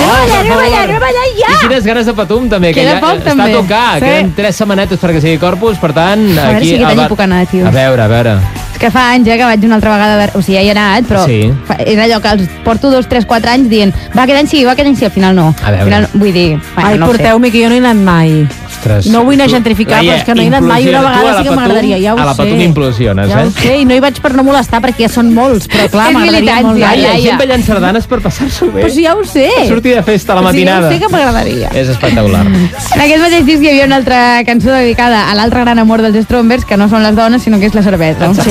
Anem a ballar ja! I quines ganes de Patum, també, que ja poc, està també. a tocar. Sí. Queden 3 setmanetes perquè sigui Corpus, per tant... A veure aquí, si aquest any hi puc anar, tio. A veure. És que fa anys que vaig una altra vegada, o sigui, ja hi he anat, però Sí. és allò que els porto 2, 3, 4 anys dient va, aquest any sí, al final no. A veure. Al final, vull dir, Ai, no porteu-me, que jo no he anat mai. Ostres, No vull anar a tu- gentrificar, Laia, però és que no he anat mai. Una implosiona. Tu vegada a la sí que Patum- m'agradaria, ja ho sé. A la Patum implosiones, Ja ho sé, i no hi vaig per no molestar, perquè ja són molts, però clar, És m'agradaria molt. militància, Laia, Laia. gent ballant sardanes per passar-s'ho bé. Però si ja ho sé. Per sortir de festa a la matinada. Sí, ja ho sé que m'agradaria. És espectacular. En aquest mateix disc hi havia una altra cançó dedicada a l'altre gran amor dels Strombers, que no són les dones, sinó que és la cervesa.